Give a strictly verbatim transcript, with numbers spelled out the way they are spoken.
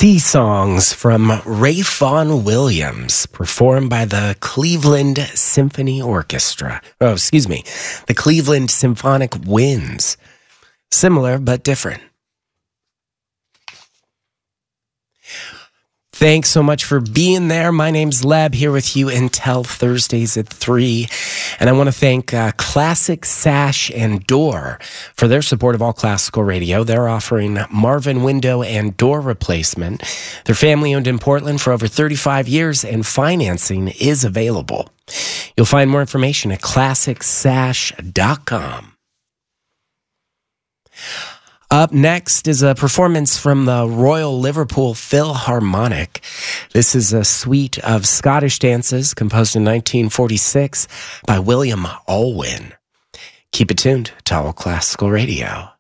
Sea Songs from Ralph Vaughan Williams, performed by the Cleveland Symphony Orchestra. Oh, excuse me, the Cleveland Symphonic Winds. Similar, but different. Thanks so much for being there. My name's Leb, here with you until Thursdays at three. And I want to thank uh, Classic Sash and Door for their support of All Classical Radio. They're offering Marvin window and door replacement. They're family-owned in Portland for over thirty-five years, and financing is available. You'll find more information at classic sash dot com. Up next is a performance from the Royal Liverpool Philharmonic. This is a suite of Scottish dances composed in nineteen forty-six by William Alwyn. Keep it tuned to All Classical Radio.